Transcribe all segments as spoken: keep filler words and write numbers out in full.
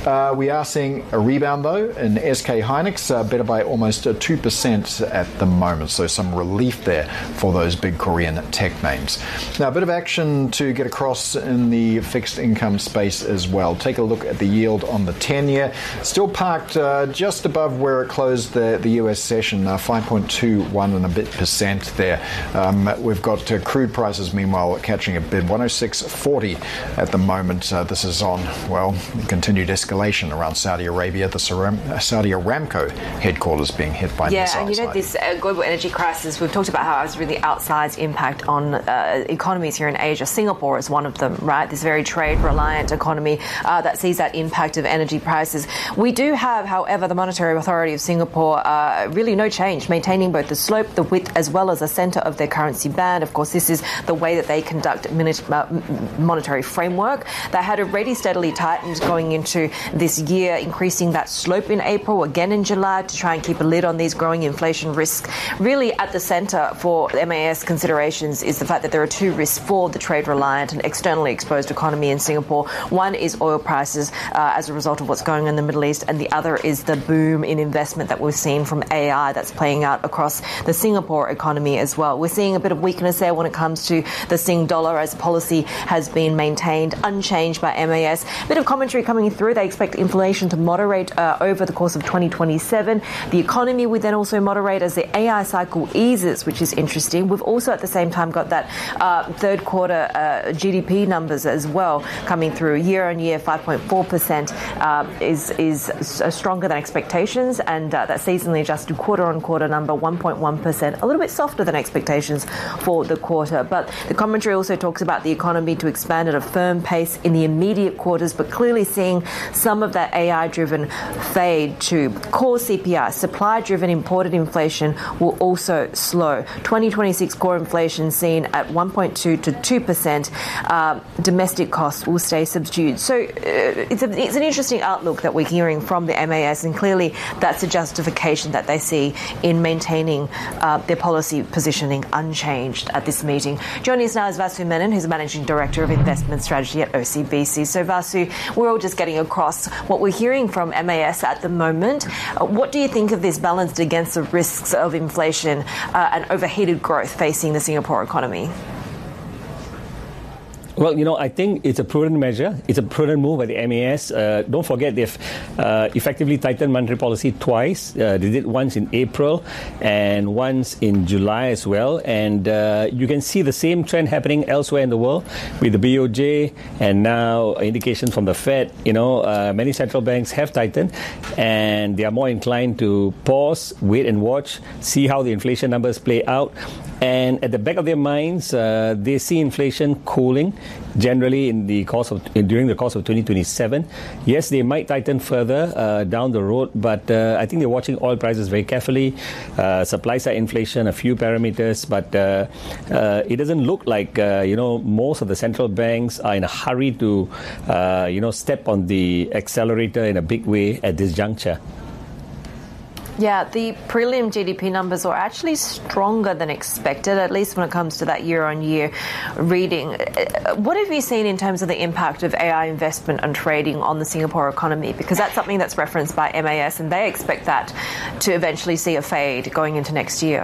Uh, we are seeing a rebound, though, in S K Hynix, uh, better by almost uh, two percent at the moment. So some relief there for those big Korean tech names. Now, a bit of action to get across in the fixed income space as well. Take a look at the yield on the ten-year. Still parked uh, just above where it closed the, the U S session, uh, five point two one and a bit percent there. Um, we've got uh, crude prices, meanwhile, catching a bid, one oh six forty at the moment. Uh, this is on, well, continued escalation around Saudi Arabia, the Saudi Aramco headquarters being hit by yeah, missiles. Yeah, and you know, this uh, global energy crisis, we've talked about how it has really outsized impact on uh, economies here in Asia. Singapore is one of them, right? This very trade-reliant economy uh, that sees that impact of energy prices. We do have, however, the Monetary Authority of Singapore, uh, really no change, maintaining both the slope, the width, as well as the centre of their currency band. Of course, this is the way that they conduct uh, monetary framework. They had already steadily tightened going into this year, increasing that slope in April, again in July, to try and keep a lid on these growing inflation risks. Really at the centre for M A S considerations is the fact that there are two risks for the trade-reliant and externally exposed economy in Singapore. One is oil prices uh, as a result of what's going on in the Middle East, and the other is the boom in investment that we've seen from A I that's playing out across the Singapore economy as well. We're seeing a bit of weakness there when it comes to the Sing dollar as policy has been maintained unchanged by M A S. A bit of commentary coming through. They expect inflation to moderate uh, over the course of twenty twenty-seven. The economy would then also moderate as the A I cycle eases, which is interesting. We've also at the same time got that uh, third quarter uh, G D P numbers as well coming through. Year on year, five point four percent uh, is is stronger than expectations, and uh, that seasonally adjusted quarter on quarter number, one point one percent, a little bit softer than expectations for the quarter. But the commentary also talks about the economy to expand at a firm pace in the immediate quarters, but clearly seeing some of that A I-driven fade to core C P I. Supply-driven imported inflation will also slow. twenty twenty-six core inflation seen at one point two to two percent. Uh, domestic costs will stay subdued. So uh, it's, a, it's an interesting outlook that we're hearing from the M A S, and clearly that's a justification that they see in maintaining uh, their policy positioning unchanged at this meeting. Joining us now is Vasu Menon, who's Managing Director of Investment Strategy at O C B C. So Vasu, we're all just getting across what we're hearing from M A S at the moment. Uh, what do you think of this balanced against the risks of inflation uh, and overheated growth facing the Singapore economy? Well, you know, I think it's a prudent measure. It's a prudent move by the M A S. Uh, don't forget they've uh, effectively tightened monetary policy twice. Uh, they did once in April and once in July as well. And uh, you can see the same trend happening elsewhere in the world with the B O J and now indications from the Fed. You know, uh, many central banks have tightened and they are more inclined to pause, wait and watch, see how the inflation numbers play out. And at the back of their minds, uh, they see inflation cooling generally in the course of in, during the course of twenty twenty-seven. Yes, they might tighten further uh, down the road, but uh, I think they're watching oil prices very carefully. Uh, supply side inflation, a few parameters, but uh, uh, it doesn't look like uh, you know most of the central banks are in a hurry to uh, you know step on the accelerator in a big way at this juncture. Yeah, the prelim G D P numbers are actually stronger than expected, at least when it comes to that year-on-year reading. What have you seen in terms of the impact of A I investment and trading on the Singapore economy? Because that's something that's referenced by M A S, and they expect that to eventually see a fade going into next year.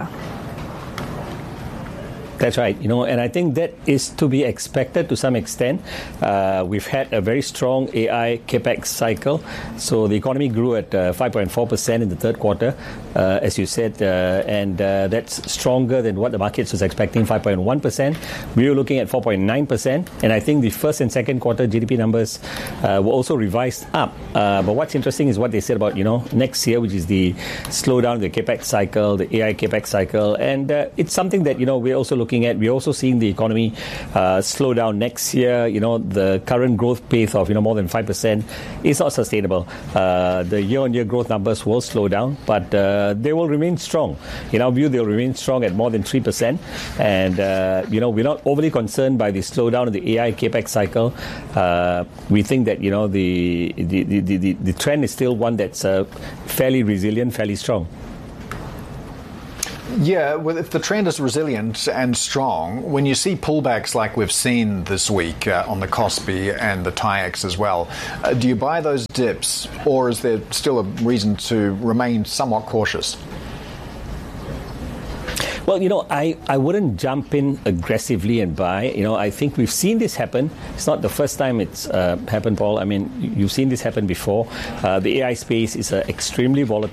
That's right, you know, and I think that is to be expected to some extent. Uh, we've had a very strong A I capex cycle, so the economy grew at uh, five point four percent in the third quarter, uh, as you said, uh, and uh, that's stronger than what the markets was expecting, five point one percent. We were looking at four point nine percent, and I think the first and second quarter G D P numbers uh, were also revised up. Uh, but what's interesting is what they said about, you know, next year, which is the slowdown of the capex cycle, the A I capex cycle, and uh, it's something that, you know, we're also looking at. We're also seeing the economy uh, slow down next year. You know, the current growth pace of, you know, more than five percent is not sustainable. Uh, the year-on-year growth numbers will slow down, but uh, they will remain strong. In our view, they'll remain strong at more than three percent. And, uh, you know, we're not overly concerned by the slowdown of the A I capex cycle. Uh, we think that, you know, the, the, the, the, the trend is still one that's uh, fairly resilient, fairly strong. Yeah, well, if the trend is resilient and strong, when you see pullbacks like we've seen this week uh, on the Kospi and the TAIEX as well, uh, do you buy those dips, or is there still a reason to remain somewhat cautious? Well, you know, I, I wouldn't jump in aggressively and buy. You know, I think we've seen this happen. It's not the first time it's uh, happened, Paul. I mean, you've seen this happen before. Uh, the A I space is uh, extremely volatile.